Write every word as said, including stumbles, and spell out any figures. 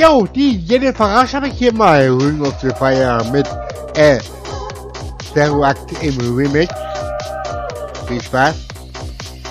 Jo, die Jennifer Rasch habe ich hier mal. Holen uns die Feier mit äh, Stereoakt im Remix. Viel Spaß.